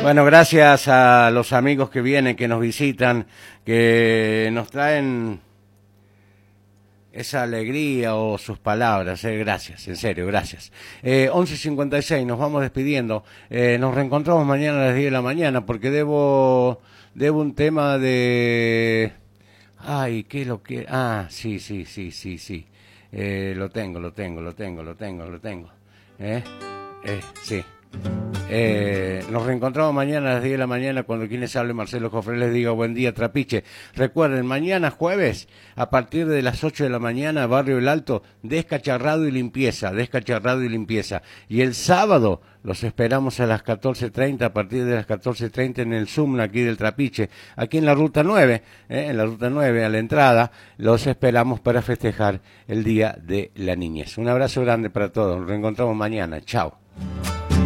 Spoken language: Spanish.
Bueno, gracias a los amigos que vienen, que nos visitan, que nos traen esa alegría o sus palabras. Gracias, en serio, gracias. 11:56, nos vamos despidiendo. Nos reencontramos mañana a las 10 de la mañana porque debo un tema de... Ay, ¿qué es lo que...? Ah, sí. Lo tengo. Sí. Nos reencontramos mañana a las 10 de la mañana cuando quien les hable Marcelo Jofré les diga buen día Trapiche. Recuerden, mañana jueves a partir de las 8 de la mañana Barrio El Alto, descacharrado y limpieza. Y el sábado los esperamos a las 14:30, a partir de las 14:30 en el Zoom aquí del Trapiche, aquí en la Ruta 9, en la Ruta 9 a la entrada, los esperamos para festejar el Día de la Niñez. Un abrazo grande para todos, nos reencontramos mañana, chao.